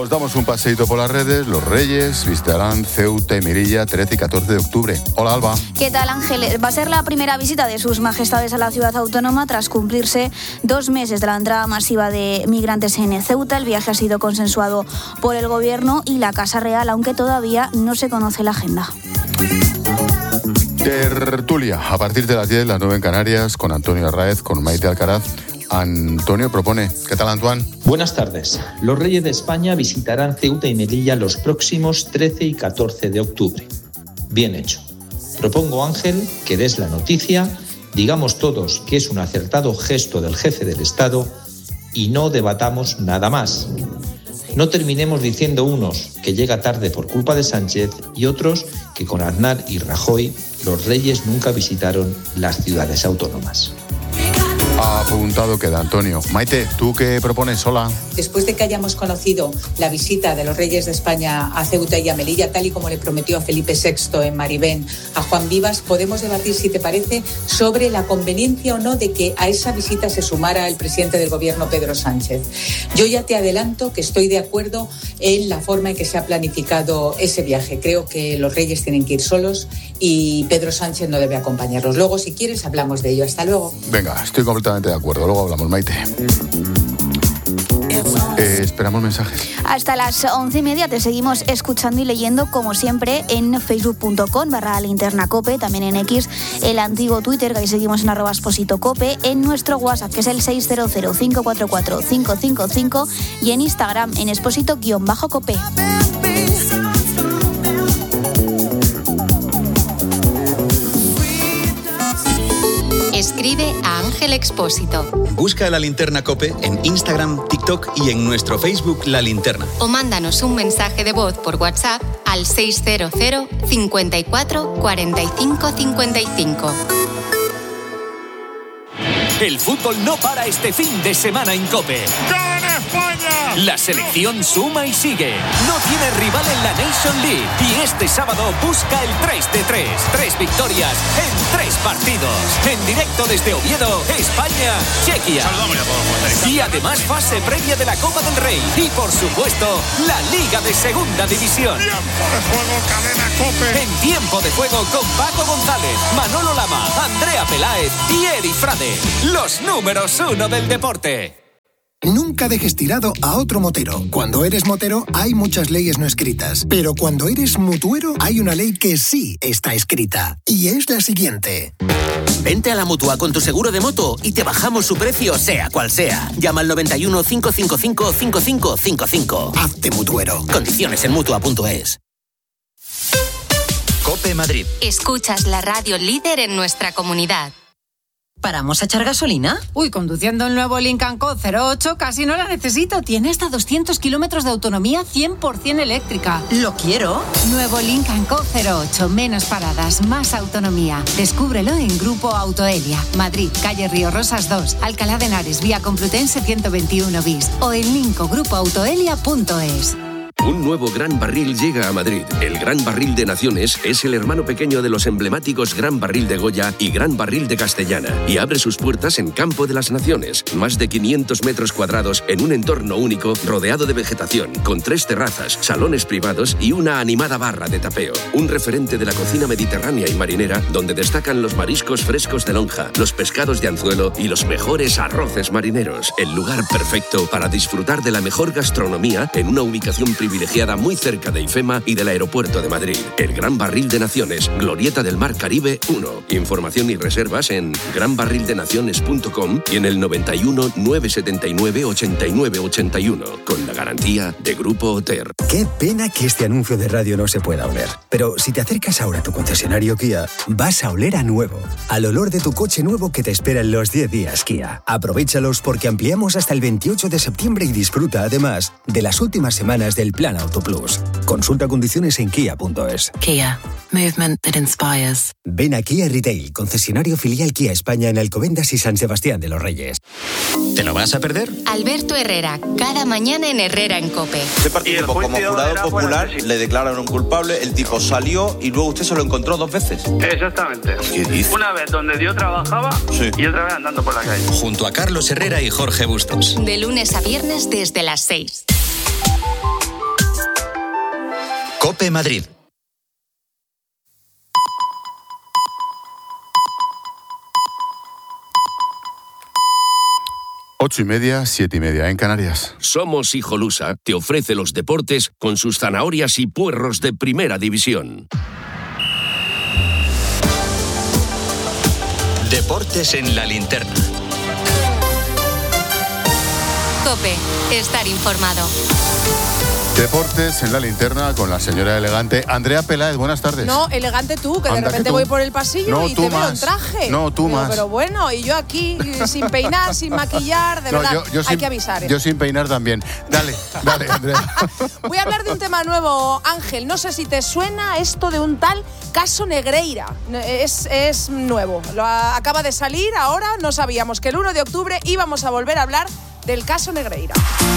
damos un paseíto por las redes. Los Reyes visitarán Ceuta y Melilla 13 y 14 de octubre. Hola, Alba. ¿Qué tal, Ángel? Va a ser la primera visita de sus majestades a la ciudad autónoma tras cumplirse 2 meses de la entrada masiva de migrantes en Ceuta. El viaje ha sido consensuado por el Gobierno y la Casa Real, aunque todavía no se conoce la agenda. Tertulia, a partir de las 10, las 9 en Canarias, con Antonio Arraez, con Maite Alcaraz. Antonio propone. ¿Qué tal, Antoine? Buenas tardes. Los Reyes de España visitarán Ceuta y Melilla los próximos 13 y 14 de octubre. Bien hecho. Propongo, Ángel, que des la noticia, digamos todos que es un acertado gesto del jefe del Estado y no debatamos nada más. No terminemos diciendo unos que llega tarde por culpa de Sánchez y otros que con Aznar y Rajoy los Reyes nunca visitaron las ciudades autónomas. Apuntado queda, Antonio. Maite, ¿tú qué propones? Hola. Después de que hayamos conocido la visita de los Reyes de España a Ceuta y a Melilla, tal y como le prometió a Felipe VI en Maribén a Juan Vivas, podemos debatir, si te parece, sobre la conveniencia o no de que a esa visita se sumara el presidente del Gobierno, Pedro Sánchez. Yo ya te adelanto que estoy de acuerdo en la forma en que se ha planificado ese viaje. Creo que los Reyes tienen que ir solos y Pedro Sánchez no debe acompañarlos. Luego, si quieres, hablamos de ello. Hasta luego. Venga, estoy completamente de acuerdo. Luego hablamos, Maite. Esperamos mensajes. Hasta las 11:30 te seguimos escuchando y leyendo, como siempre, en facebook.com/linternacope, también en X, el antiguo Twitter, que ahí seguimos en @expositocope, en nuestro WhatsApp, que es el 600-544-555, y en Instagram, en exposito_cope. Escribe a Ángel Expósito. Busca La Linterna COPE en Instagram, TikTok y en nuestro Facebook La Linterna. O mándanos un mensaje de voz por WhatsApp al 600 54 45 55. El fútbol no para este fin de semana en COPE. ¡Gana España! La selección suma y sigue. No tiene rival en la Nation League. Y este sábado busca el 3 de 3. 3 victorias en 3 partidos. En directo desde Oviedo, España, Chequia. Saludamos ya a todos los comentaristas. Y además fase previa de la Copa del Rey. Y por supuesto, la Liga de Segunda División. Tiempo de juego, cadena COPE. En tiempo de juego con Paco González, Manolo Lama, Andrea Peláez y Eri Frade. Los números 1 del deporte. Nunca dejes tirado a otro motero. Cuando eres motero hay muchas leyes no escritas, pero cuando eres mutuero hay una ley que sí está escrita, y es la siguiente. Vente a la Mutua con tu seguro de moto y te bajamos su precio sea cual sea. Llama al 91 555 5555. Hazte mutuero. Condiciones en Mutua.es. COPE Madrid. Escuchas la radio líder en nuestra comunidad. ¿Paramos a echar gasolina? Uy, conduciendo el nuevo Lincoln Co. 08 casi no la necesito. Tiene hasta 200 kilómetros de autonomía 100% eléctrica. ¡Lo quiero! Nuevo Lincoln Co. 08. Menos paradas, más autonomía. Descúbrelo en Grupo Autoelia. Madrid, calle Río Rosas 2. Alcalá de Henares, vía Complutense 121 bis. O en lincogrupoautoelia.es. Un nuevo Gran Barril llega a Madrid. El Gran Barril de Naciones es el hermano pequeño de los emblemáticos Gran Barril de Goya y Gran Barril de Castellana, y abre sus puertas en Campo de las Naciones. Más de 500 metros cuadrados en un entorno único, rodeado de vegetación, con 3 terrazas, salones privados y una animada barra de tapeo. Un referente de la cocina mediterránea y marinera, donde destacan los mariscos frescos de lonja, los pescados de anzuelo y los mejores arroces marineros. El lugar perfecto para disfrutar de la mejor gastronomía en una ubicación privilegiada muy cerca de IFEMA y del aeropuerto de Madrid. El Gran Barril de Naciones, Glorieta del Mar Caribe 1. Información y reservas en granbarrildenaciones.com y en el 91 979 89 81, con la garantía de Grupo Oter. Qué pena que este anuncio de radio no se pueda oler. Pero si te acercas ahora a tu concesionario Kia, vas a oler a nuevo. Al olor de tu coche nuevo que te espera en los 10 días Kia. Aprovéchalos porque ampliamos hasta el 28 de septiembre y disfruta además de las últimas semanas del Plan Auto Plus. Consulta condiciones en kia.es. Kia. Movement that inspires. Ven a Kia Retail, concesionario filial Kia España en Alcobendas y San Sebastián de los Reyes. ¿Te lo vas a perder? Alberto Herrera, cada mañana en Herrera en COPE. Usted participó como jurado popular, le declararon culpable, el tipo salió y luego usted se lo encontró 2 veces. Exactamente. ¿Qué dice? Una vez donde yo trabajaba y otra vez andando por la calle. Junto a Carlos Herrera y Jorge Bustos. De lunes a viernes desde las 6. COPE Madrid. 8:30, 7:30 en Canarias. Somos Hijolusa te ofrece los deportes con sus zanahorias y puerros de primera división. Deportes en la linterna. COPE, estar informado. Deportes en la linterna con la señora elegante Andrea Peláez. Buenas tardes. No, elegante tú, que de repente voy por el pasillo y te veo en traje. No, tú más. Pero bueno, y yo aquí sin peinar, sin maquillar, de verdad, hay que avisar. Yo sin peinar también. Dale, Andrea. Voy a hablar de un tema nuevo, Ángel. No sé si te suena esto de un tal caso Negreira. Es nuevo. Acaba de salir ahora. No sabíamos que el 1 de octubre íbamos a volver a hablar del caso Negreira.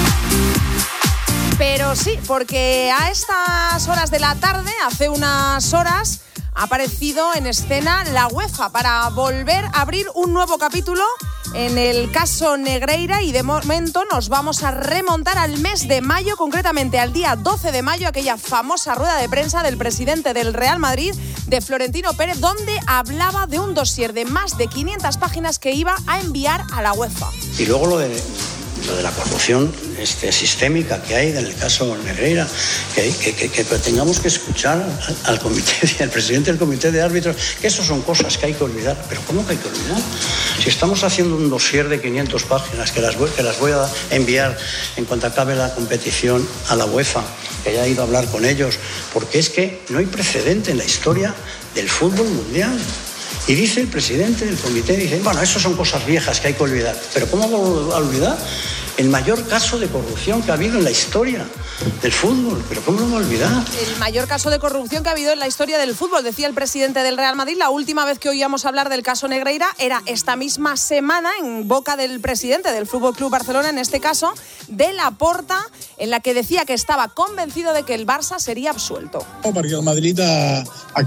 Pero sí, porque a estas horas de la tarde, hace unas horas, ha aparecido en escena la UEFA para volver a abrir un nuevo capítulo en el caso Negreira, y de momento nos vamos a remontar al mes de mayo, concretamente al día 12 de mayo, aquella famosa rueda de prensa del presidente del Real Madrid, de Florentino Pérez, donde hablaba de un dossier de más de 500 páginas que iba a enviar a la UEFA. Y luego lo de la corrupción sistémica que hay en el caso Negreira, que tengamos que escuchar al comité, al presidente del comité de árbitros, que eso son cosas que hay que olvidar. ¿Pero cómo que hay que olvidar? Si estamos haciendo un dossier de 500 páginas que las voy a enviar en cuanto acabe la competición a la UEFA, que ya he ido a hablar con ellos, porque es que no hay precedente en la historia del fútbol mundial. Y dice el presidente del comité, dice, bueno, eso son cosas viejas que hay que olvidar. ¿Pero cómo vamos a olvidar el mayor caso de corrupción que ha habido en la historia del fútbol? ¿Pero cómo lo vamos a olvidar? El mayor caso de corrupción que ha habido en la historia del fútbol, decía el presidente del Real Madrid. La última vez que oíamos hablar del caso Negreira era esta misma semana, en boca del presidente del Fútbol Club Barcelona, en este caso, de Laporta, en la que decía que estaba convencido de que el Barça sería absuelto. Porque el Madrid ha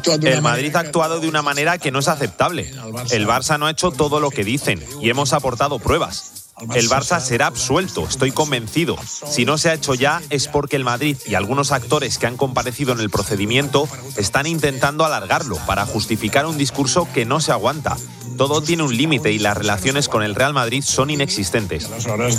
actuado de una manera que no es aceptable. El Barça no ha hecho todo lo que dicen y hemos aportado pruebas. El Barça será absuelto, estoy convencido. Si no se ha hecho ya es porque el Madrid y algunos actores que han comparecido en el procedimiento están intentando alargarlo para justificar un discurso que no se aguanta. Todo tiene un límite y las relaciones con el Real Madrid son inexistentes.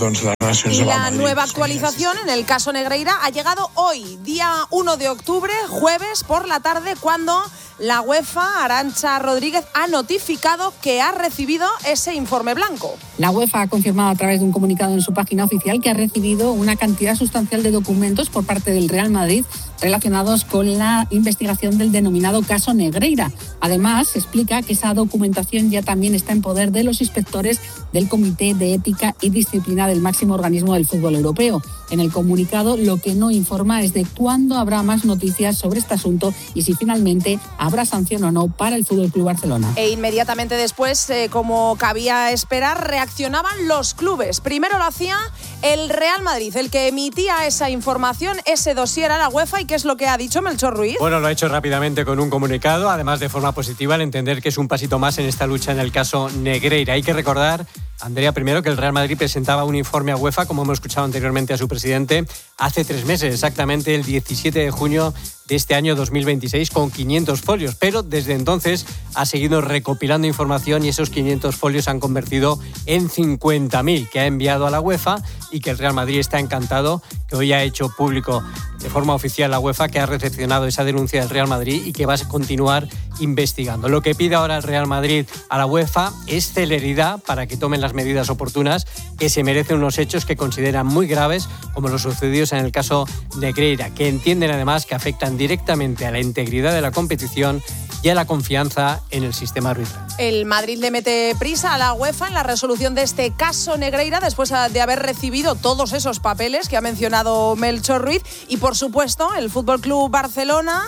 Y la nueva actualización en el caso Negreira ha llegado hoy, día 1 de octubre, jueves por la tarde, cuando la UEFA, Arantxa Rodríguez, ha notificado que ha recibido ese informe blanco. La UEFA ha confirmado a través de un comunicado en su página oficial que ha recibido una cantidad sustancial de documentos por parte del Real Madrid relacionados con la investigación del denominado caso Negreira. Además, se explica que esa documentación ya también está en poder de los inspectores del Comité de Ética y Disciplina del máximo organismo del fútbol europeo. En el comunicado, lo que no informa es de cuándo habrá más noticias sobre este asunto y si finalmente habrá sanción o no para el Fútbol Club Barcelona. E inmediatamente después, como cabía esperar, reaccionaban los clubes. Primero lo hacía el Real Madrid, el que emitía esa información, ese dossier a la UEFA. ¿Y qué es lo que ha dicho Melchor Ruiz? Bueno, lo ha hecho rápidamente con un comunicado, además de forma positiva, al entender que es un pasito más en esta lucha en el caso Negreira. Hay que recordar, Andrea, primero que el Real Madrid presentaba un informe a UEFA, como hemos escuchado anteriormente a su presidente, hace 3 meses, exactamente el 17 de junio de este año 2026, con 500 folios. Pero desde entonces ha seguido recopilando información y esos 500 folios se han convertido en 50.000 que ha enviado a la UEFA y que el Real Madrid está encantado, que hoy ha hecho público de forma oficial la UEFA, que ha recepcionado esa denuncia del Real Madrid y que va a continuar investigando. Lo que pide ahora el Real Madrid a la UEFA es celeridad para que tomen las medidas oportunas, que se merecen unos hechos que consideran muy graves, como los sucedidos en el caso Negreira, que entienden además que afectan directamente a la integridad de la competición y a la confianza en el sistema arbitral. El Madrid le mete prisa a la UEFA en la resolución de este caso Negreira después de haber recibido todos esos papeles que ha mencionado Melchor Ruiz, y por supuesto el Fútbol Club Barcelona,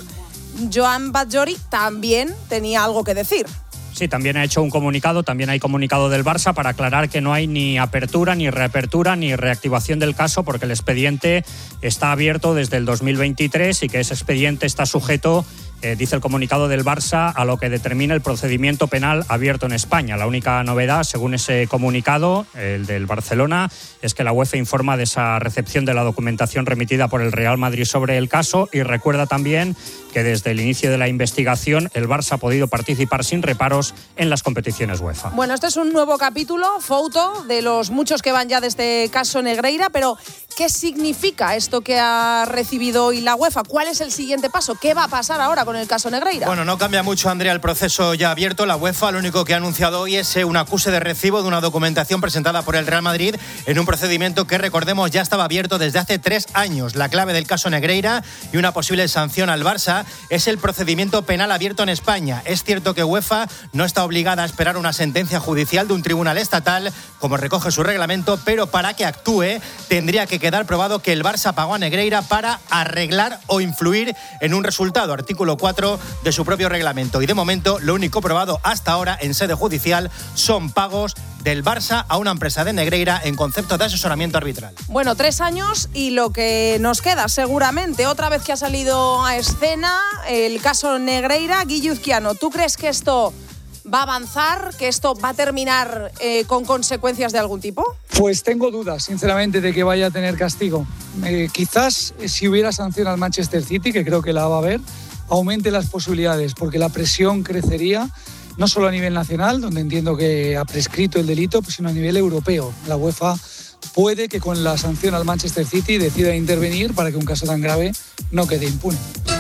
Joan Batllori, también tenía algo que decir. Sí, también ha hecho un comunicado, también hay comunicado del Barça para aclarar que no hay ni apertura, ni reapertura, ni reactivación del caso, porque el expediente está abierto desde el 2023 y que ese expediente está sujeto dice el comunicado del Barça, a lo que determina el procedimiento penal abierto en España. La única novedad, según ese comunicado, el del Barcelona, es que la UEFA informa de esa recepción de la documentación remitida por el Real Madrid sobre el caso y recuerda también que desde el inicio de la investigación el Barça ha podido participar sin reparos en las competiciones UEFA. Bueno, este es un nuevo capítulo, foto, de los muchos que van ya de este caso Negreira, pero ¿qué significa esto que ha recibido hoy la UEFA? ¿Cuál es el siguiente paso? ¿Qué va a pasar ahora con el caso Negreira? Bueno, no cambia mucho, Andrea, el proceso ya abierto. La UEFA lo único que ha anunciado hoy es un acuse de recibo de una documentación presentada por el Real Madrid en un procedimiento que, recordemos, ya estaba abierto desde hace 3 años. La clave del caso Negreira y una posible sanción al Barça es el procedimiento penal abierto en España. Es cierto que UEFA no está obligada a esperar una sentencia judicial de un tribunal estatal, como recoge su reglamento, pero para que actúe tendría que quedar probado que el Barça pagó a Negreira para arreglar o influir en un resultado, artículo 4 de su propio reglamento. Y de momento, lo único probado hasta ahora en sede judicial son pagos del Barça a una empresa de Negreira en concepto de asesoramiento arbitral. Bueno, 3 años y lo que nos queda seguramente, otra vez que ha salido a escena el caso Negreira. Guille Uzquiano, ¿tú crees que esto va a avanzar, que esto va a terminar con consecuencias de algún tipo? Pues tengo dudas, sinceramente, de que vaya a tener castigo. Quizás si hubiera sanción al Manchester City, que creo que la va a haber, aumente las posibilidades, porque la presión crecería, no solo a nivel nacional, donde entiendo que ha prescrito el delito, sino a nivel europeo. La UEFA puede que con la sanción al Manchester City decida intervenir para que un caso tan grave no quede impune.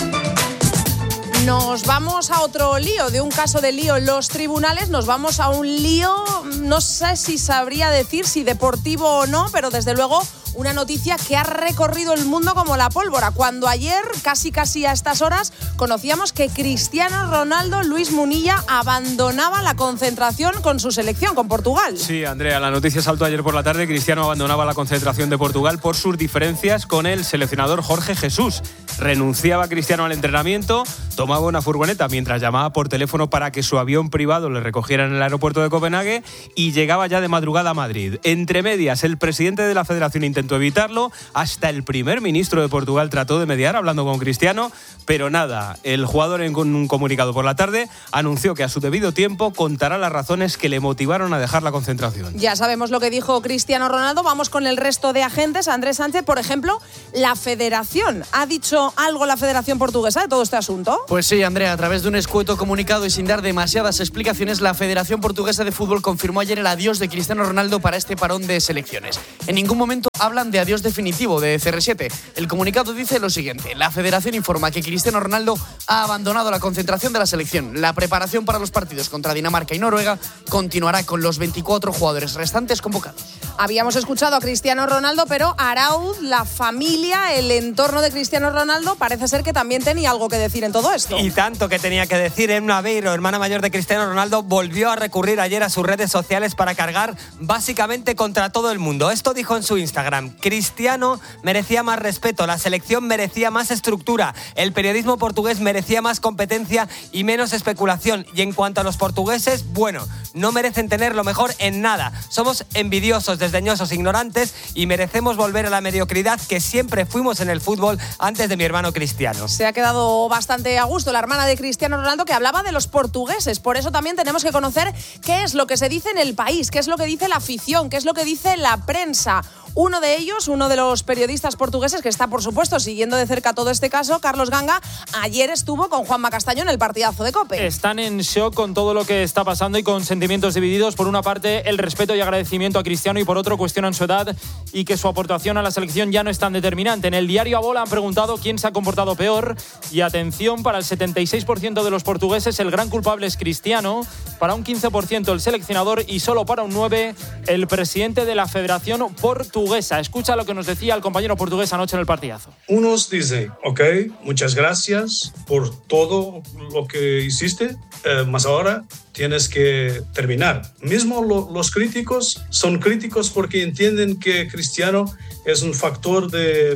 Nos vamos a otro lío, de un caso de lío en los tribunales, nos vamos a un lío, no sé si sabría decir si deportivo o no, pero desde luego una noticia que ha recorrido el mundo como la pólvora. Cuando ayer, casi a estas horas, conocíamos que Cristiano Ronaldo, Luis Munilla, abandonaba la concentración con su selección, con Portugal. Sí, Andrea, la noticia saltó ayer por la tarde. Cristiano abandonaba la concentración de Portugal por sus diferencias con el seleccionador Jorge Jesús. Renunciaba Cristiano al entrenamiento, tomaba una furgoneta mientras llamaba por teléfono para que su avión privado le recogiera en el aeropuerto de Copenhague y llegaba ya de madrugada a Madrid. Entre medias, el presidente de la Federación intentó evitarlo, hasta el primer ministro de Portugal trató de mediar hablando con Cristiano, pero nada, el jugador en un comunicado por la tarde anunció que a su debido tiempo contará las razones que le motivaron a dejar la concentración. Ya sabemos lo que dijo Cristiano Ronaldo, vamos con el resto de agentes. Andrés Sánchez, por ejemplo, la Federación. ¿Ha dicho algo la Federación Portuguesa de todo este asunto? Pues sí, Andrea, a través de un escueto comunicado y sin dar demasiadas explicaciones, la Federación Portuguesa de Fútbol confirmó ayer el adiós de Cristiano Ronaldo para este parón de selecciones. En ningún momento hablan de adiós definitivo de CR7. El comunicado dice lo siguiente: la Federación informa que Cristiano Ronaldo ha abandonado la concentración de la selección. La preparación para los partidos contra Dinamarca y Noruega continuará con los 24 jugadores restantes convocados. Habíamos escuchado a Cristiano Ronaldo, pero Arauz, la familia, el entorno de Cristiano Ronaldo, parece ser que también tenía algo que decir en todo esto. Y tanto que tenía que decir. Emma Aveiro, hermana mayor de Cristiano Ronaldo, volvió a recurrir ayer a sus redes sociales para cargar básicamente contra todo el mundo. Esto dijo en su Instagram: Cristiano merecía más respeto, la selección merecía más estructura, el periodismo portugués merecía más competencia y menos especulación. Y en cuanto a los portugueses, bueno, no merecen tener lo mejor en nada. Somos envidiosos, desdeñosos, ignorantes y merecemos volver a la mediocridad que siempre fuimos en el fútbol antes de mi hermano Cristiano. Se ha quedado bastante a gusto la hermana de Cristiano Ronaldo, que hablaba de los portugueses. Por eso también tenemos que conocer qué es lo que se dice en el país, qué es lo que dice la afición, qué es lo que dice la prensa. Uno de ellos, uno de los periodistas portugueses que está, por supuesto, siguiendo de cerca todo este caso, Carlos Ganga, ayer estuvo con Juanma Castaño en el partidazo de COPE. Están en shock con todo lo que está pasando y con sentimientos divididos. Por una parte, el respeto y agradecimiento a Cristiano, y por otro, cuestionan su edad y que su aportación a la selección ya no es tan determinante. En el diario A Bola han preguntado quién se ha comportado peor y atención, para el 76% de los portugueses el gran culpable es Cristiano, para un 15% el seleccionador y solo para un 9% el presidente de la Federación Portuguesa. Escucha lo que nos decía el compañero portugués anoche en el partidazo. Unos dicen, ok, muchas gracias por todo lo que hiciste, mas ahora tienes que terminar. Mismo los críticos son críticos porque entienden que Cristiano es un factor de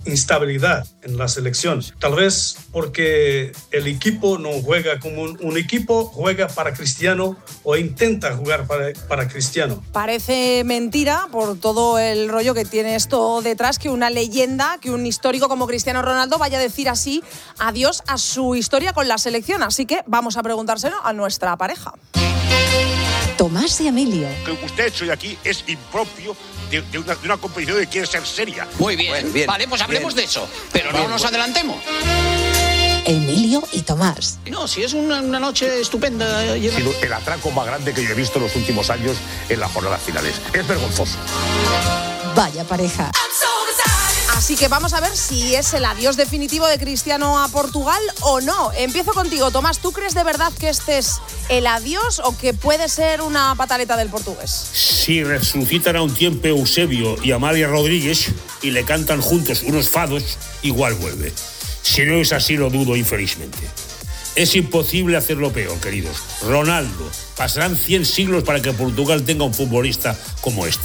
instabilidad en la selección. Tal vez porque el equipo no juega como un equipo, juega para Cristiano o intenta jugar para Cristiano. Parece mentira, por todo el rollo que tiene esto detrás, que una leyenda, que un histórico como Cristiano Ronaldo vaya a decir así adiós a su historia con la selección. Así que vamos a preguntárselo a nuestra pareja. Tomás y Emilio. Lo que usted ha hecho hoy aquí es impropio de una competición que quiere ser seria. Muy bien, bien. Vale, pues hablemos de eso, pero no nos adelantemos. Emilio y Tomás. No, si es una noche estupenda. Ha sido el atraco más grande que yo he visto en los últimos años en las jornadas finales. Es vergonzoso. Vaya pareja. Así que vamos a ver si es el adiós definitivo de Cristiano a Portugal o no. Empiezo contigo, Tomás. ¿Tú crees de verdad que este es el adiós o que puede ser una pataleta del portugués? Si resucitan a un tiempo Eusebio y Amalia Rodríguez y le cantan juntos unos fados, igual vuelve. Si no es así, lo dudo infelizmente. Es imposible hacerlo peor, queridos. Ronaldo, pasarán 100 siglos para que Portugal tenga un futbolista como este.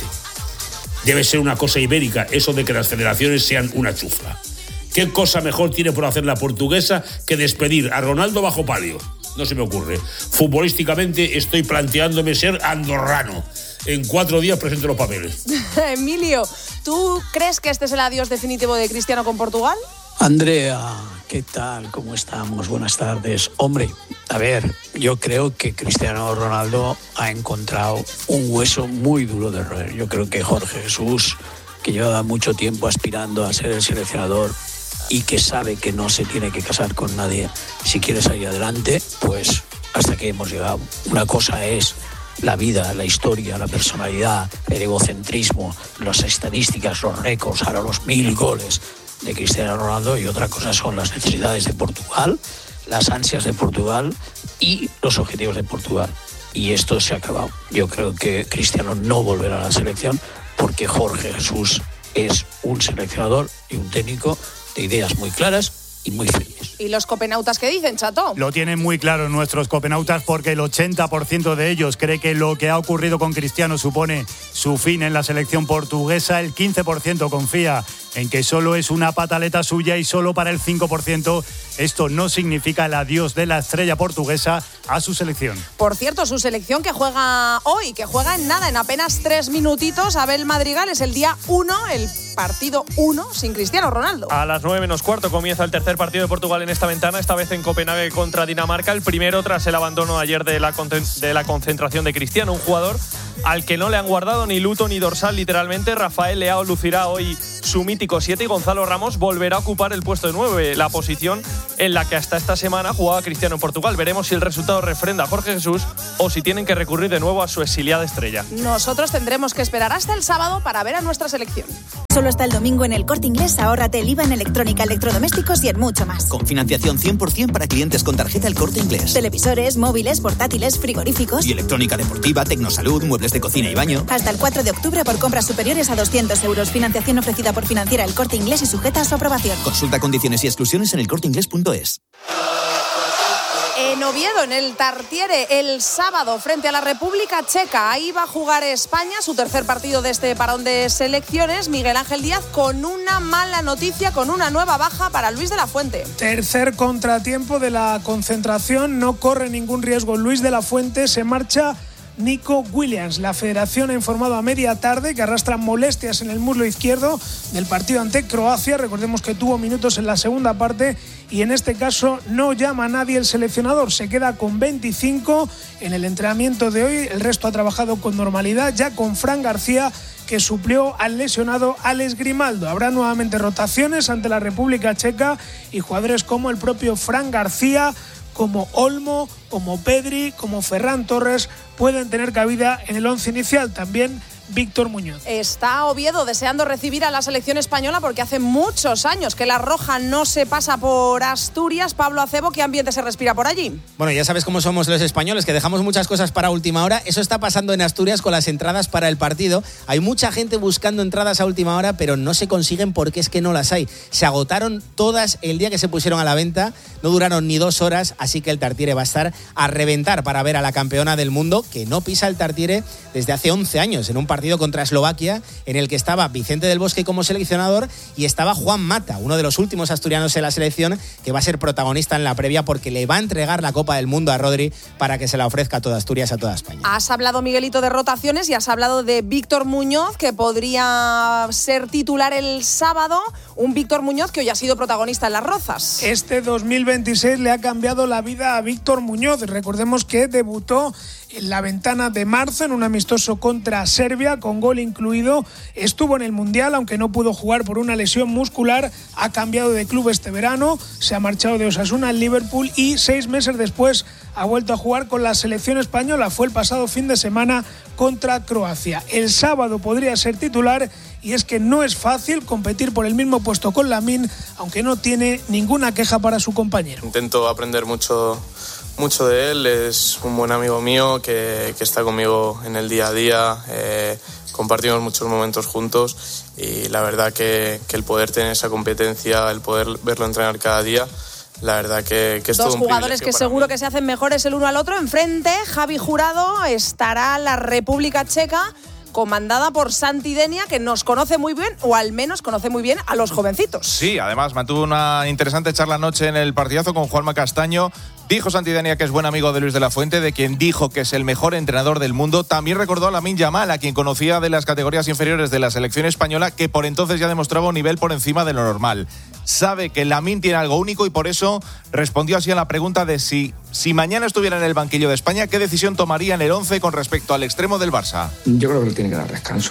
Debe ser una cosa ibérica eso de que las federaciones sean una chufla. ¿Qué cosa mejor tiene por hacer la portuguesa que despedir a Ronaldo bajo palio? No se me ocurre. Futbolísticamente estoy planteándome ser andorrano. En 4 días presento los papeles. Emilio, ¿tú crees que este es el adiós definitivo de Cristiano con Portugal? Andrea, ¿qué tal? ¿Cómo estamos? Buenas tardes. Hombre, a ver, yo creo que Cristiano Ronaldo ha encontrado un hueso muy duro de roer. Yo creo que Jorge Jesús, que lleva mucho tiempo aspirando a ser el seleccionador y que sabe que no se tiene que casar con nadie si quiere salir adelante, pues hasta aquí hemos llegado. Una cosa es la vida, la historia, la personalidad, el egocentrismo, las estadísticas, los récords, ahora los 1000 goles de Cristiano Ronaldo, y otra cosa son las necesidades de Portugal, las ansias de Portugal y los objetivos de Portugal. Y esto se ha acabado. Yo creo que Cristiano no volverá a la selección porque Jorge Jesús es un seleccionador y un técnico de ideas muy claras y muy firmes. ¿Y los copenautas qué dicen, Chato? Lo tienen muy claro nuestros copenautas porque el 80% de ellos cree que lo que ha ocurrido con Cristiano supone su fin en la selección portuguesa. El 15% confía en que solo es una pataleta suya y solo para el 5% esto no significa el adiós de la estrella portuguesa a su selección. Por cierto, su selección que juega hoy, que juega en nada, en apenas 3 minutitos. Abel Madrigal, es el día 1, el partido 1 sin Cristiano Ronaldo. A las 9 menos cuarto comienza el tercer partido de Portugal en esta ventana, esta vez en Copenhague contra Dinamarca. El primero tras el abandono ayer de la concentración de Cristiano, un jugador al que no le han guardado ni luto ni dorsal literalmente. Rafael Leao lucirá hoy su mítico 7 y Gonzalo Ramos volverá a ocupar el puesto de 9, la posición en la que hasta esta semana jugaba Cristiano en Portugal. Veremos si el resultado refrenda a Jorge Jesús o si tienen que recurrir de nuevo a su exiliada estrella. Nosotros tendremos que esperar hasta el sábado para ver a nuestra selección. Solo hasta el domingo en el Corte Inglés, ahórrate el IVA en electrónica, electrodomésticos y en mucho más. Con financiación 100% para clientes con tarjeta El Corte Inglés. Televisores, móviles, portátiles, frigoríficos. Y electrónica deportiva, tecnosalud, muebles de cocina y baño. Hasta el 4 de octubre por compras superiores a 200 euros. Financiación ofrecida por Financiera El Corte Inglés y sujeta a su aprobación. Consulta condiciones y exclusiones en elcorteinglés.es. En Oviedo, en el Tartiere, el sábado frente a la República Checa. Ahí va a jugar España, su tercer partido de este parón de selecciones. Miguel Ángel Díaz con una mala noticia, con una nueva baja para Luis de la Fuente. Tercer contratiempo de la concentración, no corre ningún riesgo Luis de la Fuente, se marcha Nico Williams. La federación ha informado a media tarde que arrastra molestias en el muslo izquierdo del partido ante Croacia. Recordemos que tuvo minutos en la segunda parte y en este caso no llama a nadie el seleccionador. Se queda con 25 en el entrenamiento de hoy. El resto ha trabajado con normalidad, ya con Fran García, que suplió al lesionado Alex Grimaldo. Habrá nuevamente rotaciones ante la República Checa y jugadores como el propio Fran García, como Olmo, como Pedri, como Ferran Torres pueden tener cabida en el once inicial. También Víctor Muñoz. Está Oviedo deseando recibir a la selección española porque hace muchos años que la roja no se pasa por Asturias. Pablo Acebo, ¿qué ambiente se respira por allí? Bueno, ya sabes cómo somos los españoles, que dejamos muchas cosas para última hora. Eso está pasando en Asturias con las entradas para el partido. Hay mucha gente buscando entradas a última hora, pero no se consiguen porque es que no las hay. Se agotaron todas el día que se pusieron a la venta. No duraron ni 2 horas, así que el Tartiere va a estar a reventar para ver a la campeona del mundo, que no pisa el Tartiere desde hace 11 años en un partido partido contra Eslovaquia, en el que estaba Vicente del Bosque como seleccionador y estaba Juan Mata, uno de los últimos asturianos en la selección, que va a ser protagonista en la previa porque le va a entregar la Copa del Mundo a Rodri para que se la ofrezca a toda Asturias, a toda España. Has hablado, Miguelito, de rotaciones y has hablado de Víctor Muñoz, que podría ser titular el sábado. Un Víctor Muñoz que hoy ha sido protagonista en Las Rozas. Este 2026 le ha cambiado la vida a Víctor Muñoz. Recordemos que debutó en la ventana de marzo en un amistoso contra Serbia, con gol incluido. Estuvo en el Mundial, aunque no pudo jugar por una lesión muscular. Ha cambiado de club este verano, se ha marchado de Osasuna al Liverpool y 6 meses después ha vuelto a jugar con la selección española. Fue el pasado fin de semana contra Croacia. El sábado podría ser titular, y es que no es fácil competir por el mismo puesto con Lamine, aunque no tiene ninguna queja para su compañero. Intento aprender mucho de él, es un buen amigo mío que está conmigo en el día a día, compartimos muchos momentos juntos y la verdad que el poder tener esa competencia, el poder verlo entrenar cada día, la verdad que es todo un privilegio. Dos jugadores que seguro que se hacen mejores el uno al otro. Enfrente, Javi Jurado, estará la República Checa, comandada por Santi Denia, que nos conoce muy bien, o al menos conoce muy bien a los jovencitos. Sí, además mantuvo una interesante charla anoche en el partidazo con Juanma Castaño. Dijo Santi Denia que es buen amigo de Luis de la Fuente, de quien dijo que es el mejor entrenador del mundo. También recordó a Lamine Yamal, a quien conocía de las categorías inferiores de la selección española, que por entonces ya demostraba un nivel por encima de lo normal. Sabe que Lamine tiene algo único y por eso respondió así a la pregunta de si mañana estuviera en el banquillo de España, ¿qué decisión tomaría en el 11 con respecto al extremo del Barça? Yo creo que le tiene que dar descanso.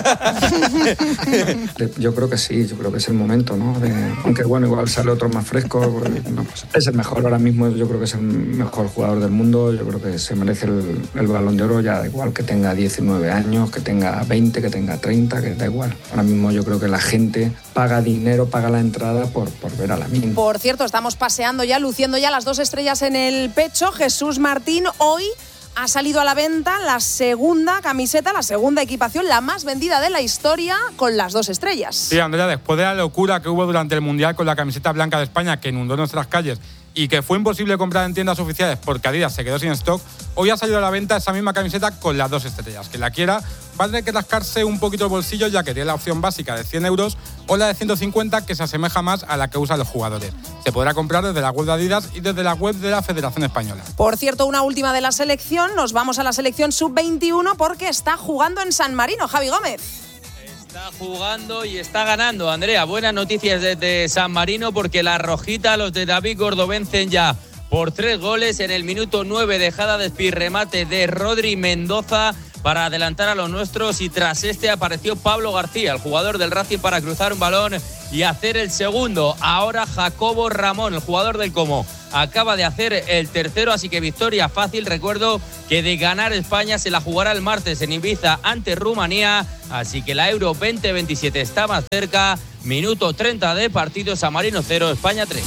Yo creo que sí, yo creo que es el momento, ¿no? Aunque bueno, igual sale otro más fresco. No, pues es el mejor ahora mismo, yo creo que es el mejor jugador del mundo, yo creo que se merece el Balón de Oro, ya da igual que tenga 19 años, que tenga 20, que tenga 30, que da igual. Ahora mismo yo creo que la gente paga dinero, paga la entrada por ver a Lamine. Por cierto, estamos paseando ya, luciendo ya las 2 estrellas en el pecho. Jesús Martín, hoy ha salido a la venta la segunda camiseta, la segunda equipación, la más vendida de la historia, con las 2 estrellas. Sí, Andrea, después de la locura que hubo durante el Mundial con la camiseta blanca de España, que inundó nuestras calles y que fue imposible comprar en tiendas oficiales porque Adidas se quedó sin stock, hoy ha salido a la venta esa misma camiseta con las 2 estrellas. Quien la quiera va a tener que rascarse un poquito el bolsillo, ya que tiene la opción básica de 100 euros o la de 150, que se asemeja más a la que usan los jugadores. Se podrá comprar desde la web de Adidas y desde la web de la Federación Española. Por cierto, una última de la selección. Nos vamos a la selección sub-21 porque está jugando en San Marino. Javi Gómez. Está jugando y está ganando, Andrea. Buenas noticias desde San Marino, porque la rojita, los de David Gordo, vencen ya por 3 goles en el minuto 9, dejada de espirremate de Rodri Mendoza para adelantar a los nuestros, y tras este apareció Pablo García, el jugador del Racing, para cruzar un balón y hacer el segundo. Ahora Jacobo Ramón, el jugador del Como, acaba de hacer el tercero, así que victoria fácil. Recuerdo que de ganar España se la jugará el martes en Ibiza ante Rumanía, así que la Euro 2027 está más cerca. Minuto 30 de partido, San Marino 0, España 3.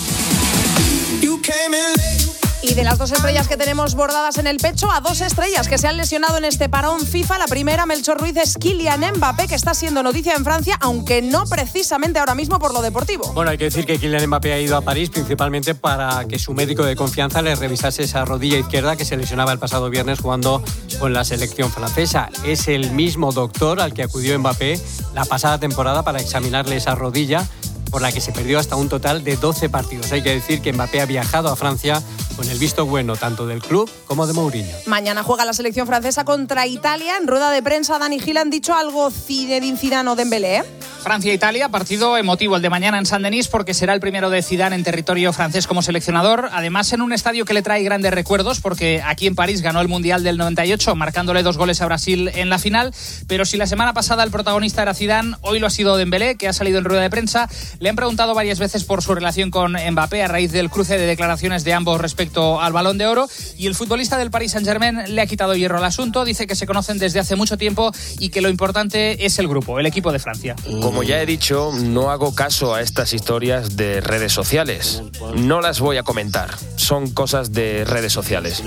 Y de las 2 estrellas que tenemos bordadas en el pecho, a 2 estrellas que se han lesionado en este parón FIFA. La primera, Melchor Ruiz, es Kylian Mbappé, que está siendo noticia en Francia, aunque no precisamente ahora mismo por lo deportivo. Bueno, hay que decir que Kylian Mbappé ha ido a París principalmente para que su médico de confianza le revisase esa rodilla izquierda que se lesionaba el pasado viernes jugando con la selección francesa. Es el mismo doctor al que acudió Mbappé la pasada temporada para examinarle esa rodilla, por la que se perdió hasta un total de 12 partidos. Hay que decir que Mbappé ha viajado a Francia con el visto bueno tanto del club como de Mourinho. Mañana juega la selección francesa contra Italia. En rueda de prensa, Dani Gil han dicho algo de Zidane o Dembélé, ¿eh? Francia-Italia, partido emotivo el de mañana en Saint-Denis, porque será el primero de Zidane en territorio francés como seleccionador. Además, en un estadio que le trae grandes recuerdos, porque aquí en París ganó el Mundial del 98, marcándole 2 goles a Brasil en la final. Pero si la semana pasada el protagonista era Zidane, hoy lo ha sido Dembélé, que ha salido en rueda de prensa. Le han preguntado varias veces por su relación con Mbappé a raíz del cruce de declaraciones de ambos respecto al Balón de Oro, y el futbolista del Paris Saint-Germain le ha quitado hierro al asunto. Dice que se conocen desde hace mucho tiempo y que lo importante es el grupo, el equipo de Francia. Como ya he dicho, no hago caso a estas historias de redes sociales. No las voy a comentar. Son cosas de redes sociales.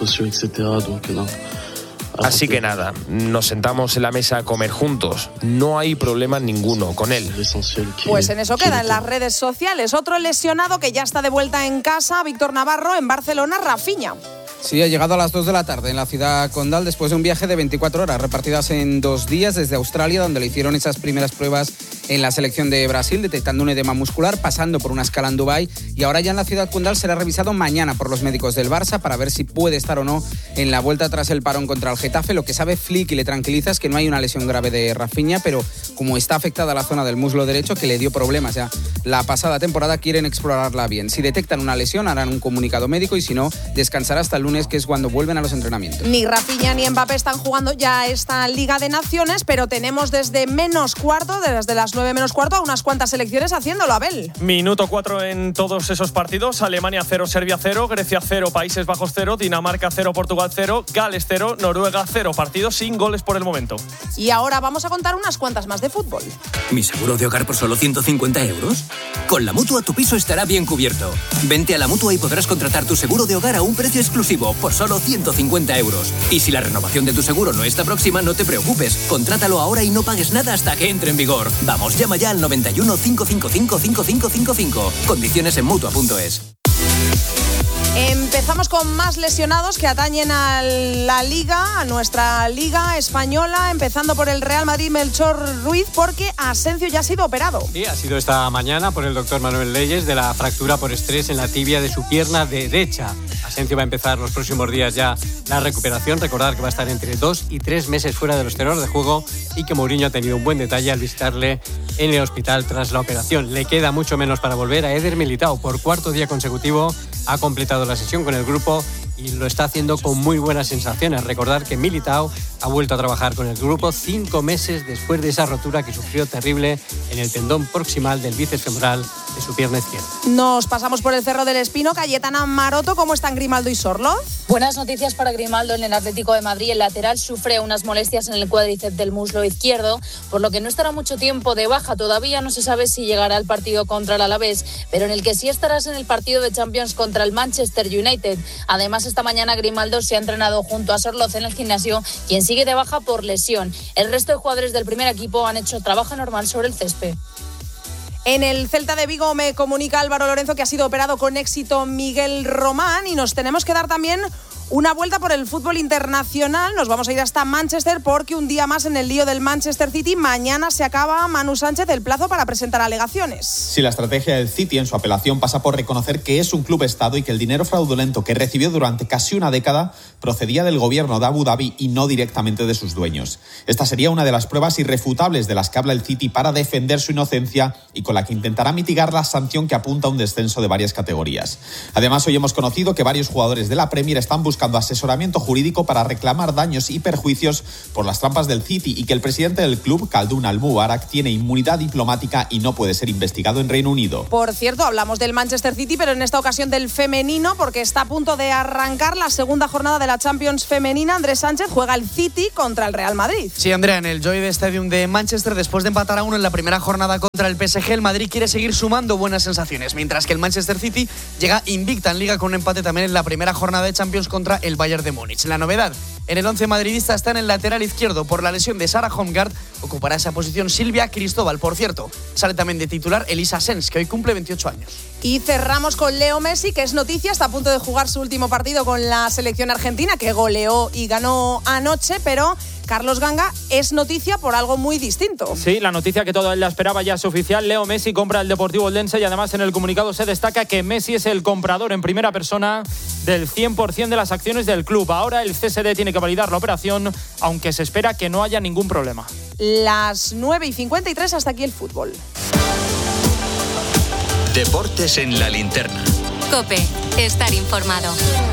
Así que nada, nos sentamos en la mesa a comer juntos. No hay problema ninguno con él. Pues en eso queda, en las redes sociales. Otro lesionado que ya está de vuelta en casa, Víctor Navarro, en Barcelona, Rafinha. Sí, ha llegado a las 2 de la tarde en la ciudad condal después de un viaje de 24 horas repartidas en 2 días desde Australia, donde le hicieron esas primeras pruebas en la selección de Brasil, detectando un edema muscular, pasando por una escala en Dubái, y ahora ya en la ciudad condal será revisado mañana por los médicos del Barça para ver si puede estar o no en la vuelta tras el parón contra el Getafe. Lo que sabe Flick y le tranquiliza es que no hay una lesión grave de Rafinha, pero como está afectada la zona del muslo derecho, que le dio problemas ya la pasada temporada, quieren explorarla bien. Si detectan una lesión harán un comunicado médico y si no, descansará hasta el lunes, que es cuando vuelven a los entrenamientos. Ni Rafinha ni Mbappé están jugando ya esta Liga de Naciones, pero tenemos desde las 9 menos cuarto, a unas cuantas selecciones haciéndolo, Abel. Minuto 4 en todos esos partidos. Alemania 0, Serbia 0, Grecia 0, Países Bajos 0, Dinamarca 0, Portugal 0, Gales 0, Noruega 0. Partidos sin goles por el momento. Y ahora vamos a contar unas cuantas más de fútbol. ¿Mi seguro de hogar por solo 150 euros? Con la Mutua tu piso estará bien cubierto. Vente a la Mutua y podrás contratar tu seguro de hogar a un precio exclusivo por solo 150 euros. Y si la renovación de tu seguro no está próxima, no te preocupes. Contrátalo ahora y no pagues nada hasta que entre en vigor. Vamos, llama ya al 91 555 5555. Condiciones en Mutua.es. Empezamos con más lesionados que atañen a la Liga, a nuestra Liga española, empezando por el Real Madrid, Melchor Ruiz, porque Asensio ya ha sido operado. Sí, ha sido esta mañana por el doctor Manuel Leyes de la fractura por estrés en la tibia de su pierna derecha. Asensio va a empezar los próximos días ya la recuperación. Recordar que va a estar entre 2 y 3 meses fuera de los terrenos de juego y que Mourinho ha tenido un buen detalle al visitarle en el hospital tras la operación. Le queda mucho menos para volver. A Eder Militao, por 4º día consecutivo, ha completado la sesión con el grupo y lo está haciendo con muy buenas sensaciones. Recordar que Militao ha vuelto a trabajar con el grupo 5 meses después de esa rotura que sufrió terrible en el tendón proximal del bíceps femoral de su pierna izquierda. Nos pasamos por el Cerro del Espino. Cayetana Maroto, ¿cómo están Grimaldo y Sorloz? Buenas noticias para Grimaldo. En el Atlético de Madrid, el lateral sufre unas molestias en el cuádriceps del muslo izquierdo, por lo que no estará mucho tiempo de baja. Todavía no se sabe si llegará al partido contra el Alavés, pero en el que sí estarás en el partido de Champions contra el Manchester United. Además, esta mañana Grimaldo se ha entrenado junto a Sorloz en el gimnasio, quien sigue de baja por lesión. El resto de jugadores del primer equipo han hecho trabajo normal sobre el césped. En el Celta de Vigo me comunica Álvaro Lorenzo que ha sido operado con éxito Miguel Román, y nos tenemos que dar también una vuelta por el fútbol internacional. Nos vamos a ir hasta Manchester porque un día más en el lío del Manchester City. Mañana se acaba, Manu Sánchez, el plazo para presentar alegaciones. Sí, la estrategia del City en su apelación pasa por reconocer que es un club Estado y que el dinero fraudulento que recibió durante casi una década procedía del gobierno de Abu Dhabi y no directamente de sus dueños. Esta sería una de las pruebas irrefutables de las que habla el City para defender su inocencia y con la que intentará mitigar la sanción que apunta a un descenso de varias categorías. Además, hoy hemos conocido que varios jugadores de la Premier están buscando asesoramiento jurídico para reclamar daños y perjuicios por las trampas del City y que el presidente del club, Khaldoun Al-Mubarak, tiene inmunidad diplomática y no puede ser investigado en Reino Unido. Por cierto, hablamos del Manchester City, pero en esta ocasión del femenino, porque está a punto de arrancar la segunda jornada de la Champions femenina. Andrés Sánchez juega el City contra el Real Madrid. Sí, Andrea, en el Lloyd Stadium de Manchester, después de empatar a 1 en la primera jornada contra el PSG, el Madrid quiere seguir sumando buenas sensaciones, mientras que el Manchester City llega invicta en Liga con un empate también en la primera jornada de Champions contra el Bayern de Múnich. La novedad en el 11 madridista está en el lateral izquierdo. Por la lesión de Sarah Holmgard ocupará esa posición Silvia Cristóbal. Por cierto, sale también de titular Elisa Sens, que hoy cumple 28 años. Y cerramos con Leo Messi, que es noticia, está a punto de jugar su último partido con la selección argentina, que goleó y ganó anoche, pero Carlos Ganga es noticia por algo muy distinto. Sí, la noticia que toda la esperaba ya es oficial. Leo Messi compra el Deportivo Eldense y además en el comunicado se destaca que Messi es el comprador en primera persona del 100% de las acciones del club. Ahora el CSD tiene que validar la operación, aunque se espera que no haya ningún problema. Las 9:53, hasta aquí el fútbol. Deportes en la linterna. COPE, estar informado.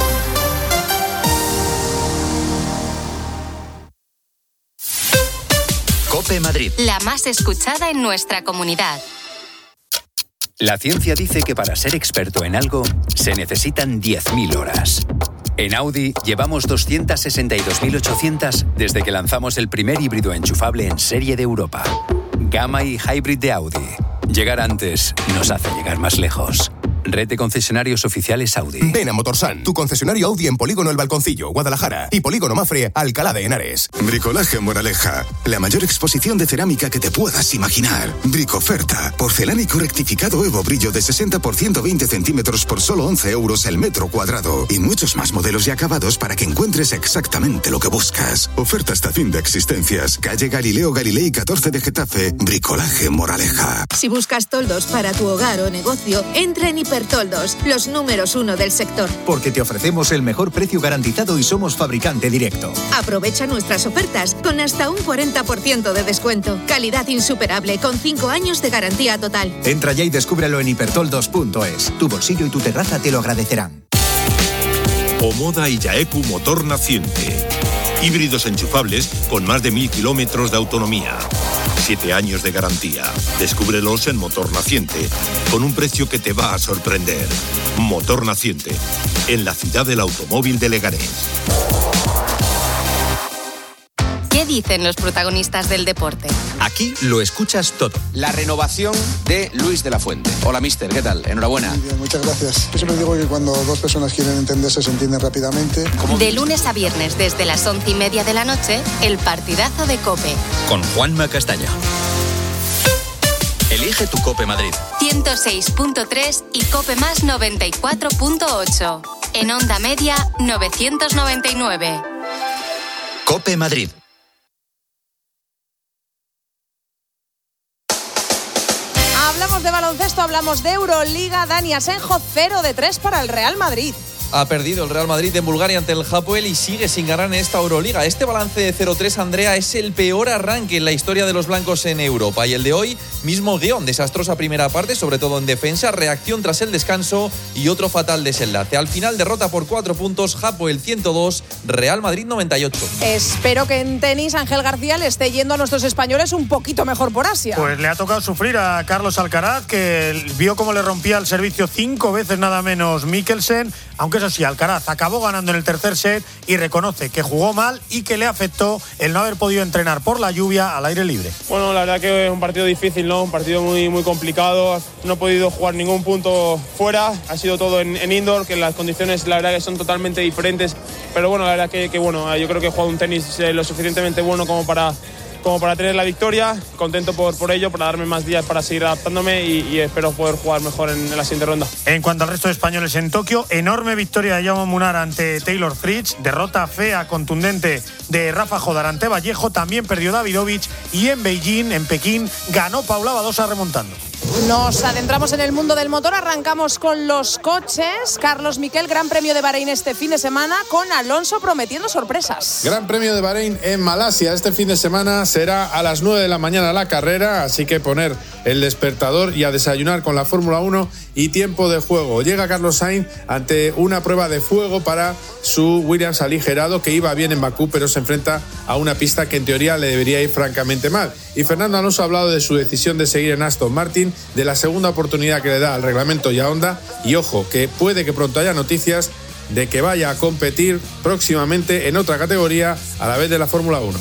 COPE Madrid. La más escuchada en nuestra comunidad. La ciencia dice que para ser experto en algo se necesitan 10.000 horas. En Audi llevamos 262.800 desde que lanzamos el primer híbrido enchufable en serie de Europa. Gamma y Hybrid de Audi. Llegar antes nos hace llegar más lejos. Red de concesionarios oficiales Audi. Ven a Motorsan, tu concesionario Audi en Polígono El Balconcillo, Guadalajara, y Polígono Mafre, Alcalá de Henares. Bricolaje Moraleja, la mayor exposición de cerámica que te puedas imaginar. Bricoferta, porcelánico rectificado Evo Brillo de 60 por 120 centímetros por solo 11 euros el metro cuadrado. Y muchos más modelos y acabados para que encuentres exactamente lo que buscas. Oferta hasta fin de existencias. Calle Galileo Galilei 14 de Getafe. Bricolaje Moraleja. Si buscas toldos para tu hogar o negocio, entra en Hipertoldos, los números 1 del sector. Porque te ofrecemos el mejor precio garantizado y somos fabricante directo. Aprovecha nuestras ofertas con hasta un 40% de descuento. Calidad insuperable con 5 años de garantía total. Entra ya y descúbrelo en hipertoldos.es. Tu bolsillo y tu terraza te lo agradecerán. Omoda y Yaeku Motor Naciente. Híbridos enchufables con más de 1000 kilómetros de autonomía. 7 años de garantía. Descúbrelos en Motor Naciente, con un precio que te va a sorprender. Motor Naciente, en la ciudad del automóvil de Leganés. ¿Qué dicen los protagonistas del deporte? Aquí lo escuchas todo. La renovación de Luis de la Fuente. Hola, mister, ¿qué tal? Enhorabuena. Muy bien, muchas gracias. Yo siempre digo que cuando dos personas quieren entenderse, se entienden rápidamente. De lunes a viernes, desde las 11:30 de la noche, el partidazo de COPE. Con Juanma Castaño. Elige tu COPE Madrid. 106.3 y COPE más 94.8. En onda media, 999. COPE Madrid. Hablamos de baloncesto, hablamos de Euroliga. Dani Asenjo, 0 de 3 para el Real Madrid. Ha perdido el Real Madrid en Bulgaria ante el Hapoel y sigue sin ganar en esta Euroliga. Este balance de 0-3, Andrea, es el peor arranque en la historia de los blancos en Europa. Y el de hoy, mismo guión, desastrosa primera parte, sobre todo en defensa, reacción tras el descanso y otro fatal desenlace. Al final, derrota por 4 puntos, Hapoel 102, Real Madrid 98. Espero que en tenis Ángel García le esté yendo a nuestros españoles un poquito mejor por Asia. Pues le ha tocado sufrir a Carlos Alcaraz, que vio cómo le rompía el servicio 5 veces nada menos Mikkelsen, aunque eso sí, Alcaraz acabó ganando en el tercer set y reconoce que jugó mal y que le afectó el no haber podido entrenar por la lluvia al aire libre. Bueno, la verdad que es un partido difícil, ¿no? Un partido muy, muy complicado. No he podido jugar ningún punto fuera. Ha sido todo en indoor, que las condiciones la verdad que son totalmente diferentes. Pero bueno, la verdad que bueno, yo creo que he jugado un tenis lo suficientemente bueno como para tener la victoria. Contento por ello, para darme más días para seguir adaptándome y espero poder jugar mejor en la siguiente ronda. En cuanto al resto de españoles en Tokio, enorme victoria de Jaume Munar ante Taylor Fritz, derrota fea, contundente de Rafa Jodar ante Vallejo, también perdió Davidovich, y en Beijing, en Pekín, ganó Paula Badosa remontando. Nos adentramos en el mundo del motor, arrancamos con los coches. Carlos Miquel, Gran Premio de Bahrein este fin de semana, con Alonso prometiendo sorpresas. Gran Premio de Bahrein en Malasia este fin de semana, será a las 9 de la mañana la carrera, así que poner el despertador y a desayunar con la Fórmula 1 y tiempo de juego. Llega Carlos Sainz ante una prueba de fuego para su Williams aligerado, que iba bien en Bakú, pero se enfrenta a una pista que en teoría le debería ir francamente mal. Y Fernando Alonso ha hablado de su decisión de seguir en Aston Martin, de la segunda oportunidad que le da al reglamento y a Honda, y ojo, que puede que pronto haya noticias de que vaya a competir próximamente en otra categoría a la vez de la Fórmula 1.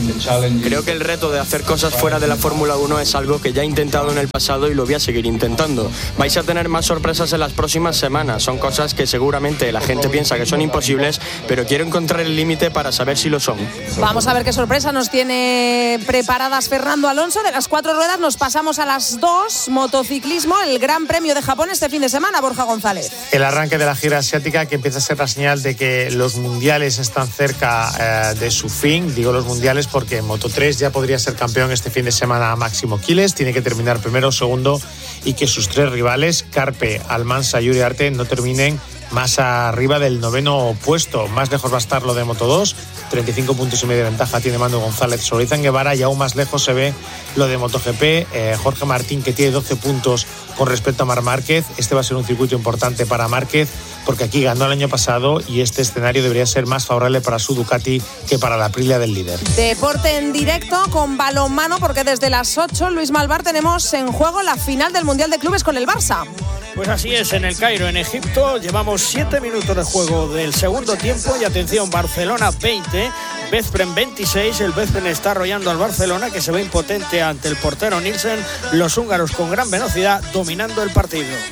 Creo que el reto de hacer cosas fuera de la Fórmula 1 es algo que ya he intentado en el pasado y lo voy a seguir intentando. Vais a tener más sorpresas en las próximas semanas. Son cosas que seguramente la gente piensa que son imposibles, pero quiero encontrar el límite para saber si lo son. Vamos a ver qué sorpresa nos tiene preparadas Fernando Alonso. De las 4 ruedas nos pasamos a las 2. Motociclismo, el Gran Premio de Japón este fin de semana, Borja González. El arranque de la gira asiática, que empieza a ser la señal de que los mundiales están cerca de su fin. Digo los mundiales porque en Moto3 ya podría ser campeón este fin de semana Máximo Quiles. Tiene que terminar primero o segundo y que sus 3 rivales, Carpe, Almansa y Uriarte, no terminen más arriba del 9º puesto. Más lejos va a estar lo de Moto2, 35 puntos y medio de ventaja tiene Mando González sobre Izan Guevara, y aún más lejos se ve lo de MotoGP, Jorge Martín, que tiene 12 puntos con respecto a Marc Márquez. Este va a ser un circuito importante para Márquez, porque aquí ganó el año pasado y este escenario debería ser más favorable para su Ducati que para la Aprilia del líder. Deporte en directo con balonmano, porque desde las 8, Luis Malvar, tenemos en juego la final del Mundial de Clubes con el Barça. Pues así es, en el Cairo, en Egipto. Llevamos 7 minutos de juego del segundo tiempo y atención, Barcelona 20, Bezpren 26. El Bezpren está arrollando al Barcelona, que se ve impotente ante el portero Nielsen. Los húngaros con gran velocidad dominando el partido.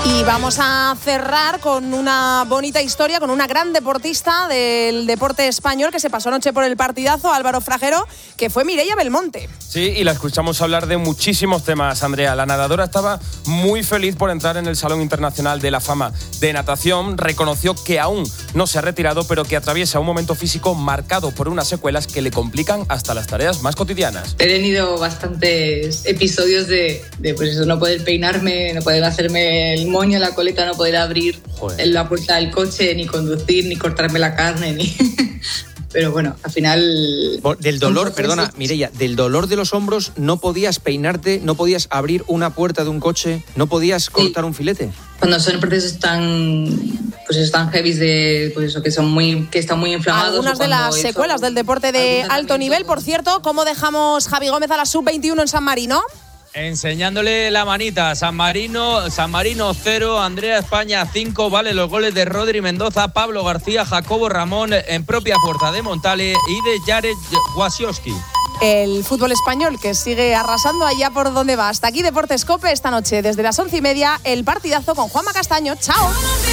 Y vamos a cerrar con una bonita historia, con una gran deportista del deporte español que se pasó anoche por el partidazo, Álvaro Fragero, que fue Mireia Belmonte. Sí, y la escuchamos hablar de muchísimos temas, Andrea. La nadadora estaba muy feliz por entrar en el Salón Internacional de la Fama de Natación. Reconoció que aún no se ha retirado, pero que atraviesa un momento físico marcado por unas secuelas que le complican hasta las tareas más cotidianas. He tenido bastantes episodios de pues eso, no poder peinarme, no poder hacerme el moño, la coleta, no poder abrir la puerta del coche, ni conducir, ni cortarme la carne, ni... Pero bueno, al final... Del dolor, perdona, Mireia, del dolor de los hombros no podías peinarte, no podías abrir una puerta de un coche, no podías cortar un filete. Cuando son procesos tan heavy de pues eso, que están muy inflamados. Algunas de las secuelas del deporte de alto nivel, por cierto, ¿cómo dejamos Javi Gómez a la sub-21 en San Marino? Enseñándole la manita. San Marino 0, Andrea España 5, vale los goles de Rodri Mendoza, Pablo García, Jacobo Ramón en propia puerta de Montale y de Jared Wasioski. El fútbol español que sigue arrasando allá por donde va. Hasta aquí Deportes COPE esta noche desde las 11:30, el partidazo con Juanma Castaño. ¡Chao!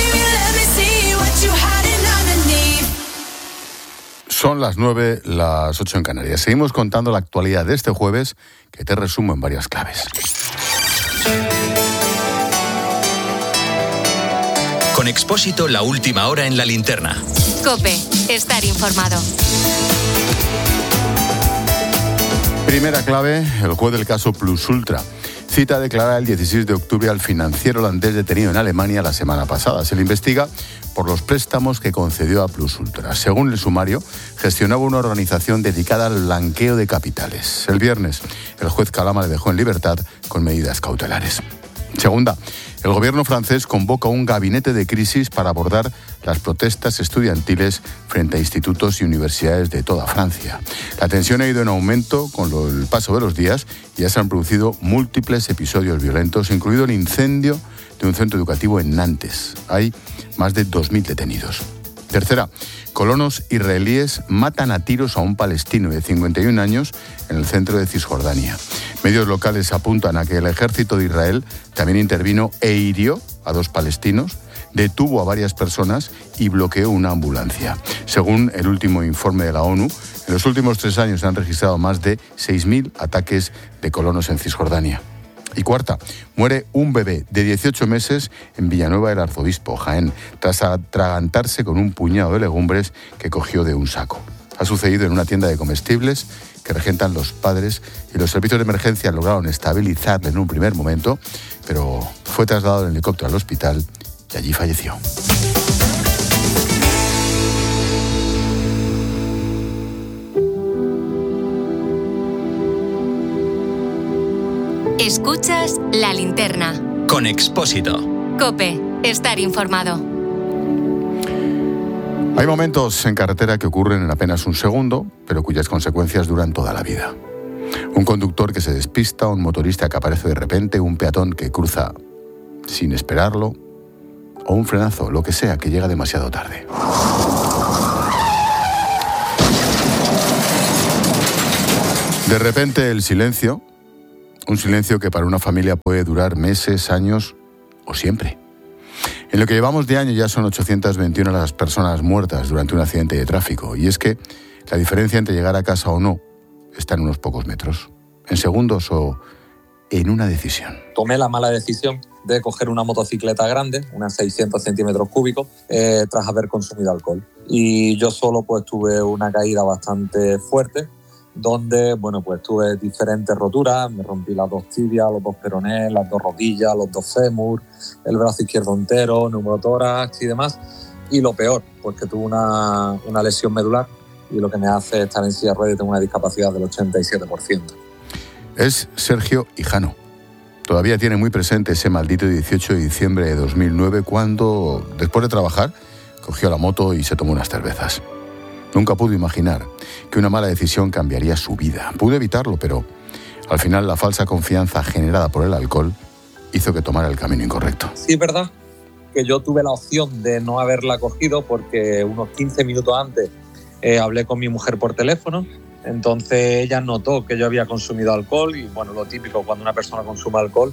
Son las 9, las 8 en Canarias. Seguimos contando la actualidad de este jueves, que te resumo en varias claves. Con Expósito, la última hora en la linterna. COPE, estar informado. Primera clave, el juez del caso Plus Ultra. Cita a declarar el 16 de octubre al financiero holandés detenido en Alemania la semana pasada. Se le investiga por los préstamos que concedió a Plus Ultra. Según el sumario, gestionaba una organización dedicada al blanqueo de capitales. El viernes, el juez Calama le dejó en libertad con medidas cautelares. Segunda, el gobierno francés convoca un gabinete de crisis para abordar las protestas estudiantiles frente a institutos y universidades de toda Francia. La tensión ha ido en aumento con el paso de los días y ya se han producido múltiples episodios violentos, incluido el incendio de un centro educativo en Nantes. Hay más de 2.000 detenidos. Tercera, colonos israelíes matan a tiros a un palestino de 51 años en el centro de Cisjordania. Medios locales apuntan a que el ejército de Israel también intervino e hirió a 2 palestinos, detuvo a varias personas y bloqueó una ambulancia. Según el último informe de la ONU, en los últimos 3 años se han registrado más de 6.000 ataques de colonos en Cisjordania. Y cuarta, muere un bebé de 18 meses en Villanueva del Arzobispo, Jaén, tras atragantarse con un puñado de legumbres que cogió de un saco. Ha sucedido en una tienda de comestibles que regentan los padres y los servicios de emergencia lograron estabilizarle en un primer momento, pero fue trasladado en helicóptero al hospital y allí falleció. Escuchas La Linterna. Con Expósito. COPE, estar informado. Hay momentos en carretera que ocurren en apenas un segundo, pero cuyas consecuencias duran toda la vida. Un conductor que se despista, un motorista que aparece de repente, un peatón que cruza sin esperarlo, o un frenazo, lo que sea, que llega demasiado tarde. De repente el silencio, un silencio que para una familia puede durar meses, años o siempre. En lo que llevamos de año ya son 821 las personas muertas durante un accidente de tráfico. Y es que la diferencia entre llegar a casa o no está en unos pocos metros, en segundos o en una decisión. Tomé la mala decisión de coger una motocicleta grande, unas 600 centímetros cúbicos, tras haber consumido alcohol. Y yo solo pues tuve una caída bastante fuerte, donde pues tuve diferentes roturas, me rompí las 2 tibias, los 2 peronés, las 2 rodillas, los 2 fémur, el brazo izquierdo entero, neumotórax y demás. Y lo peor, pues que tuve una lesión medular y lo que me hace estar en silla de ruedas y tengo una discapacidad del 87%. Es Sergio Hijano. Todavía tiene muy presente ese maldito 18 de diciembre de 2009 cuando, después de trabajar, cogió la moto y se tomó unas cervezas. Nunca pudo imaginar que una mala decisión cambiaría su vida. Pudo evitarlo, pero al final la falsa confianza generada por el alcohol hizo que tomara el camino incorrecto. Sí, es verdad que yo tuve la opción de no haberla cogido porque unos 15 minutos antes hablé con mi mujer por teléfono. Entonces ella notó que yo había consumido alcohol y lo típico cuando una persona consume alcohol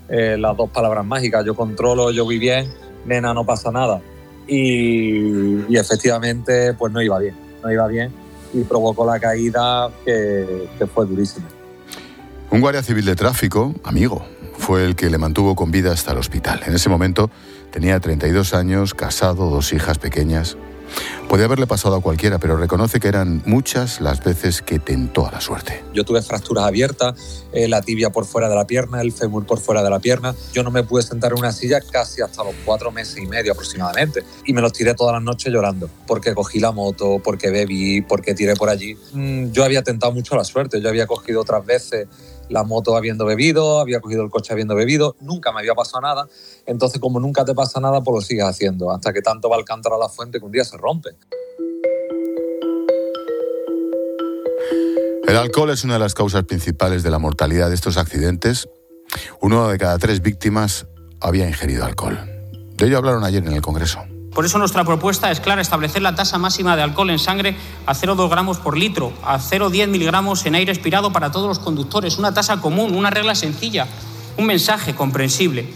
las dos palabras mágicas, yo controlo, yo voy bien, nena, no pasa nada. Y efectivamente pues no iba bien y provocó la caída que fue durísima. Un guardia civil de tráfico, amigo, fue el que le mantuvo con vida hasta el hospital. En ese momento tenía 32 años, casado, 2 hijas pequeñas. Podía haberle pasado a cualquiera, pero reconoce que eran muchas las veces que tentó a la suerte. Yo tuve fracturas abiertas, la tibia por fuera de la pierna, el fémur por fuera de la pierna. Yo no me pude sentar en una silla casi hasta los 4 meses y medio aproximadamente. Y me los tiré todas las noches llorando, porque cogí la moto, porque bebí, porque tiré por allí. Yo había tentado mucho la suerte, yo había cogido otras veces la moto habiendo bebido, había cogido el coche habiendo bebido, nunca me había pasado nada. Entonces, como nunca te pasa nada, pues lo sigues haciendo, hasta que tanto va el cántaro a la fuente que un día se rompe. El alcohol es una de las causas principales de la mortalidad de estos accidentes. 1 de cada 3 víctimas había ingerido alcohol. De ello hablaron ayer en el Congreso. Por eso nuestra propuesta es clara, establecer la tasa máxima de alcohol en sangre a 0,2 gramos por litro, a 0,10 miligramos en aire expirado para todos los conductores. Una tasa común, una regla sencilla, un mensaje comprensible.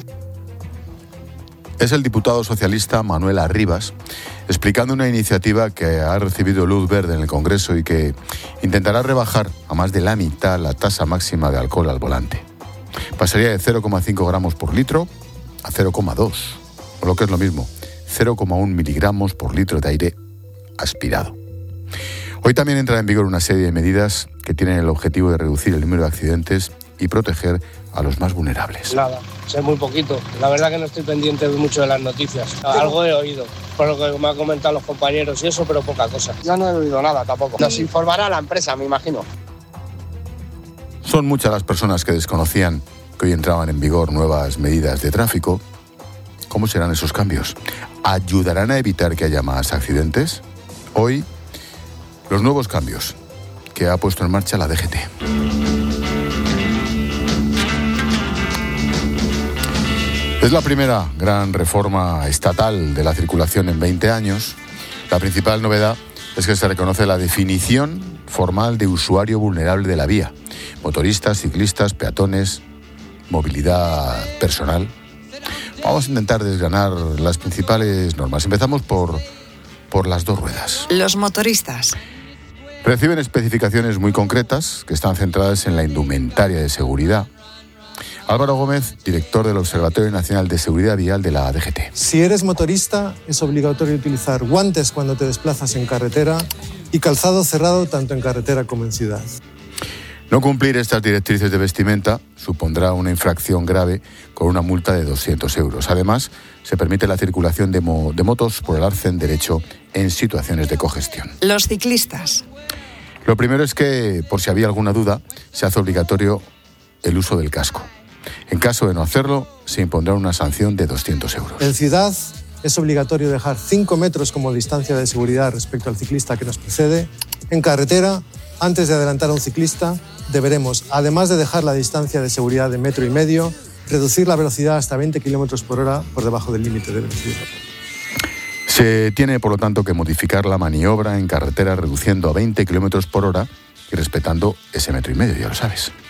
Es el diputado socialista Manuel Arribas explicando una iniciativa que ha recibido luz verde en el Congreso y que intentará rebajar a más de la mitad la tasa máxima de alcohol al volante. Pasaría de 0,5 gramos por litro a 0,2, o lo que es lo mismo, 0,1 miligramos por litro de aire aspirado. Hoy también entra en vigor una serie de medidas que tienen el objetivo de reducir el número de accidentes y proteger a los más vulnerables. Nada, sé muy poquito. La verdad que no estoy pendiente mucho de las noticias. Algo he oído, por lo que me han comentado los compañeros y eso, pero poca cosa. Yo no he oído nada tampoco. Nos informará la empresa, me imagino. Son muchas las personas que desconocían que hoy entraban en vigor nuevas medidas de tráfico. ¿Cómo serán esos cambios? ¿Ayudarán a evitar que haya más accidentes? Hoy, los nuevos cambios que ha puesto en marcha la DGT. Es la primera gran reforma estatal de la circulación en 20 años. La principal novedad es que se reconoce la definición formal de usuario vulnerable de la vía. Motoristas, ciclistas, peatones, movilidad personal. Vamos a intentar desgranar las principales normas. Empezamos por las 2 ruedas. Los motoristas reciben especificaciones muy concretas que están centradas en la indumentaria de seguridad. Álvaro Gómez, director del Observatorio Nacional de Seguridad Vial de la DGT. Si eres motorista, es obligatorio utilizar guantes cuando te desplazas en carretera y calzado cerrado tanto en carretera como en ciudad. No cumplir estas directrices de vestimenta supondrá una infracción grave con una multa de 200 euros. Además, se permite la circulación de motos por el arcén derecho en situaciones de congestión. Los ciclistas. Lo primero es que, por si había alguna duda, se hace obligatorio el uso del casco. En caso de no hacerlo, se impondrá una sanción de 200 euros. En ciudad es obligatorio dejar 5 metros como distancia de seguridad respecto al ciclista que nos precede. En carretera, antes de adelantar a un ciclista, deberemos, además de dejar la distancia de seguridad de 1,5 metros, reducir la velocidad hasta 20 km por hora por debajo del límite de velocidad. Se tiene, por lo tanto, que modificar la maniobra en carretera reduciendo a 20 km por hora y respetando ese 1,5 metros, ya lo sabes.